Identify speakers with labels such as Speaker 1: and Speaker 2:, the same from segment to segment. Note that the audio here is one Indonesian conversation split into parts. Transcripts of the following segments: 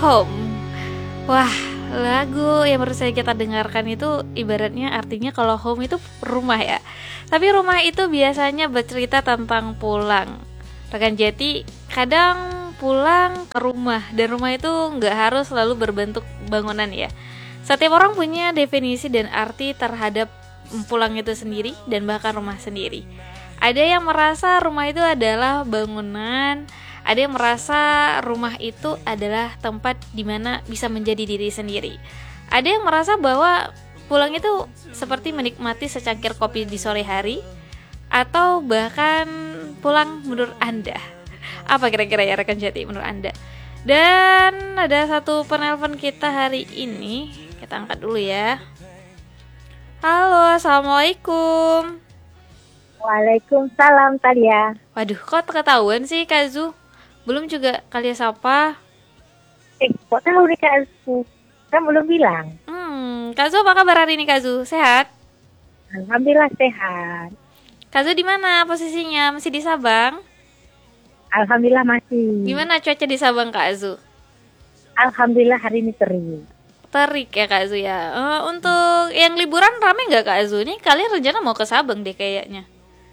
Speaker 1: Home. Wah, lagu yang baru saja kita dengarkan itu ibaratnya artinya kalau home itu rumah ya. Tapi rumah itu biasanya bercerita tentang pulang. Rekan Jati, kadang pulang ke rumah, dan rumah itu nggak harus selalu berbentuk bangunan ya. Setiap orang punya definisi dan arti terhadap pulang itu sendiri dan bahkan rumah sendiri. Ada yang merasa rumah itu adalah bangunan, ada yang merasa rumah itu adalah tempat di mana bisa menjadi diri sendiri. Ada yang merasa bahwa pulang itu seperti menikmati secangkir kopi di sore hari, atau bahkan pulang menurut Anda. Apa kira-kira ya rekan Jati menurut Anda? Dan ada satu penelpon kita hari ini, kita angkat dulu ya. Halo, assalamualaikum.
Speaker 2: Waalaikumsalam Talia.
Speaker 1: Waduh, kok ketahuan sih Kak Zu? Belum juga kalian sapa.
Speaker 2: Kok tahu nih Kak Zu? Kan belum bilang.
Speaker 1: Kak Zu apa kabar hari ini Kak Zu? Sehat?
Speaker 2: Alhamdulillah sehat.
Speaker 1: Kak Zu di mana posisinya? Masih di Sabang?
Speaker 2: Alhamdulillah masih.
Speaker 1: Gimana cuaca di Sabang Kak Zu?
Speaker 2: Alhamdulillah hari ini terik.
Speaker 1: Terik ya Kak Zu ya. Untuk yang liburan rame nggak Kak Zu? Nih kalian rencana mau ke Sabang deh kayaknya.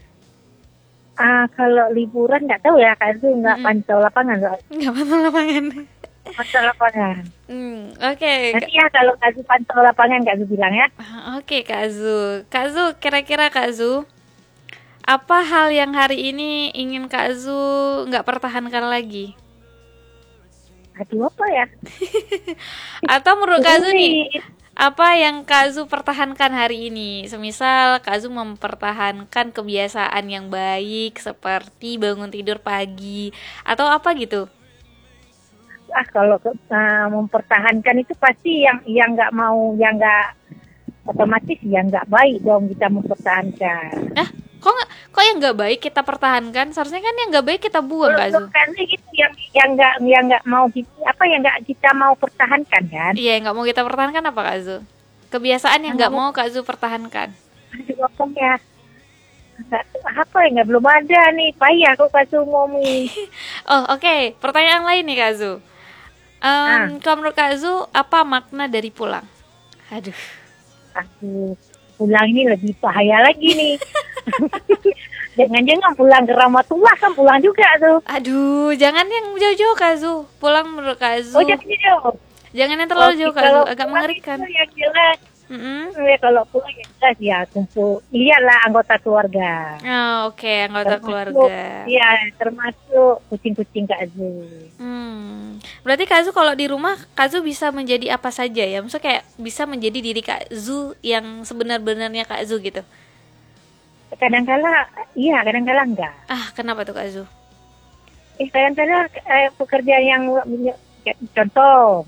Speaker 2: Kalau liburan nggak tahu ya Kak Zu, nggak pantau lapangan soalnya.
Speaker 1: Nggak pantau lapangan.
Speaker 2: Pantau lapangan.
Speaker 1: Oke.
Speaker 2: Nanti ya kalau Kak Zu pantau lapangan Kak Zu bilang ya.
Speaker 1: Oke Kak Zu. Kak Zu, kira-kira Kak Zu, apa hal yang hari ini ingin Kak Zu nggak pertahankan lagi?
Speaker 2: Aduh apa ya?
Speaker 1: Atau menurut Kak Zu nih, apa yang Kak Zu pertahankan hari ini? Semisal Kak Zu mempertahankan kebiasaan yang baik seperti bangun tidur pagi atau apa gitu?
Speaker 2: Kalau mempertahankan itu pasti yang nggak mau, yang nggak otomatis yang nggak baik dong kita mempertahankan.
Speaker 1: Kok yang nggak baik kita pertahankan? Seharusnya kan yang nggak baik kita buang Kak Zu.
Speaker 2: Kan gitu yang nggak mau yang nggak kita mau pertahankan kan?
Speaker 1: Iya, nggak mau kita pertahankan apa Kak Zu? Kebiasaan yang nggak mau Kak Zu pertahankan.
Speaker 2: Aduh apa ya? Apa ya, nggak belum ada nih, payah kok Kak Zu ngomong.
Speaker 1: Oke. Pertanyaan lain nih Kak Zu. Kalau menurut Kak Zu, apa makna dari pulang? Aduh,
Speaker 2: pulang ini lebih bahaya lagi nih. Jangan-jangan pulang ke Ramatullah kan pulang juga tuh.
Speaker 1: Aduh, jangan yang jauh-jauh Kak Zu. Pulang menurut Kak Zu.
Speaker 2: Jangan jauh.
Speaker 1: Jangan yang terlalu jauh Kak Zu, agak mengerikan.
Speaker 2: Yang jelas. Ya, kalau pulang yang jelas ya kumpul, lihatlah anggota keluarga.
Speaker 1: Oke, anggota keluarga.
Speaker 2: Iya, termasuk kucing-kucing Kak Zu.
Speaker 1: Berarti Kak Zu kalau di rumah Kak Zu bisa menjadi apa saja ya? Maksudnya kayak bisa menjadi diri Kak Zu yang sebenar-benarnya Kak Zu gitu.
Speaker 2: Kadang-kala iya, kadang-kala enggak.
Speaker 1: Kenapa tuh Kak Zu?
Speaker 2: Kadang-kala pekerjaan yang contoh.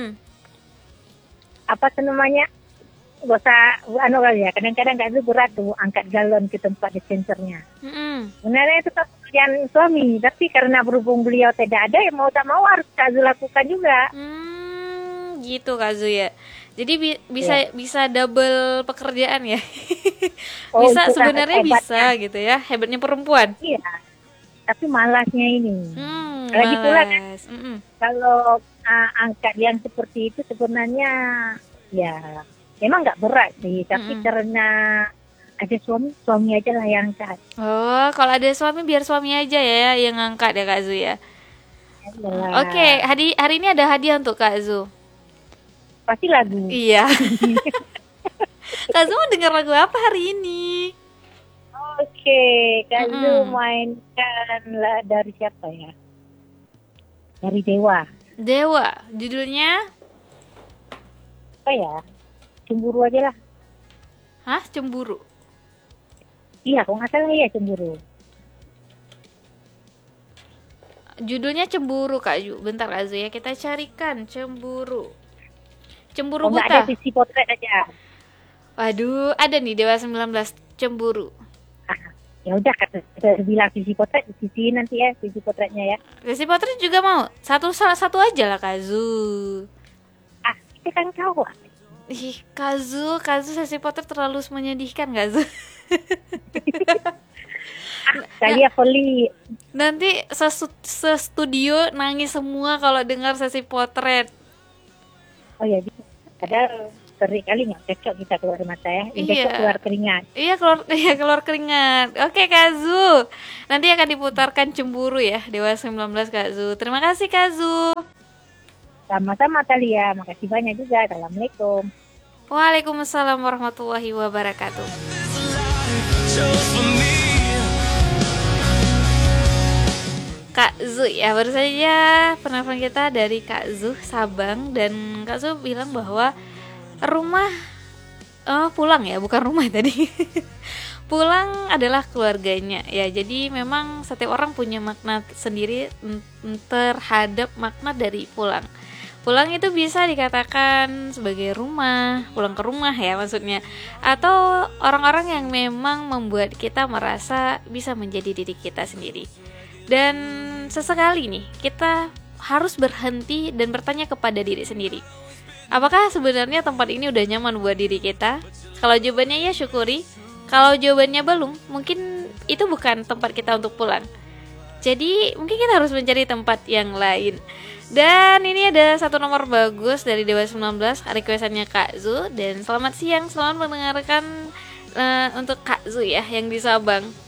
Speaker 2: Apa tuh namanya? Gak usah kali ya. Kadang-kadang Kak Zu berat tuh angkat galon ke tempat dispensernya. Sebenarnya itu kan pekerjaan suami, tapi karena berhubung beliau tidak ada, ya mau tak mau harus Kak Zu lakukan juga.
Speaker 1: Gitu Kak Zu ya. Jadi bisa double pekerjaan ya. Bisa sebenarnya bisa gitu ya. Hebatnya perempuan.
Speaker 2: Iya. Tapi malasnya ini. Lagi pula kan kalau angkat yang seperti itu sebenarnya ya memang nggak berat sih, tapi karena ada suami aja lah yang angkat.
Speaker 1: Kalau ada suami biar suami aja ya yang angkat ya Kak Zu ya. Oke, hari ini ada hadiah untuk Kak Zu.
Speaker 2: Pasti lagu.
Speaker 1: Iya. Kak Zu mau dengar lagu apa hari ini?
Speaker 2: Oke, Kak Zu mainkan dari siapa ya? Dari Dewa.
Speaker 1: Dewa, judulnya?
Speaker 2: Apa ya? Cemburu aja lah.
Speaker 1: Cemburu?
Speaker 2: Iya, kok nggak salah ya cemburu.
Speaker 1: Judulnya Cemburu Kak Zu. Bentar Kak Zu ya, kita carikan Cemburu. Cemburu buta.
Speaker 2: Nggak ada visi potret aja.
Speaker 1: Waduh, ada nih Dewa 19 Cemburu.
Speaker 2: Ya udah, kata bilang visi potret, visi nanti ya visi potretnya ya.
Speaker 1: Visi potret juga mau? Salah satu aja lah Kak Zu.
Speaker 2: Kita kan cowok.
Speaker 1: Kak Zu sesi potret terlalu menyedihkan Kak Zu.
Speaker 2: Kali ya Poli
Speaker 1: Nanti se-studio nangis semua kalau dengar sesi potret.
Speaker 2: Oh ya, padahal sering kali nggak cocok kita keluar mata ya.
Speaker 1: Iya.
Speaker 2: Keluar keringat.
Speaker 1: Iya, keluar keringat. Oke, Kak Zu. Nanti akan diputarkan Cemburu ya, Dewa 19 Kak Zu. Terima kasih Kak Zu.
Speaker 2: Sama-sama Talia, makasih banyak juga. Assalamualaikum.
Speaker 1: Waalaikumsalam warahmatullahi wabarakatuh. Kak Zu ya, baru saja penelpon kita dari Kak Zu Sabang, dan Kak Zu bilang bahwa rumah pulang ya, bukan rumah tadi. Pulang adalah keluarganya ya. Jadi memang setiap orang punya makna sendiri terhadap makna dari pulang. Pulang itu bisa dikatakan sebagai rumah, pulang ke rumah ya maksudnya, atau orang-orang yang memang membuat kita merasa bisa menjadi diri kita sendiri. Dan sesekali nih kita harus berhenti dan bertanya kepada diri sendiri, apakah sebenarnya tempat ini udah nyaman buat diri kita? Kalau jawabannya ya, syukuri. Kalau jawabannya belum, mungkin itu bukan tempat kita untuk pulang. Jadi mungkin kita harus mencari tempat yang lain. Dan ini ada satu nomor bagus dari Dewa 19, requestannya Kak Zu. Dan selamat siang, selamat mendengarkan untuk Kak Zu ya, yang di Sabang.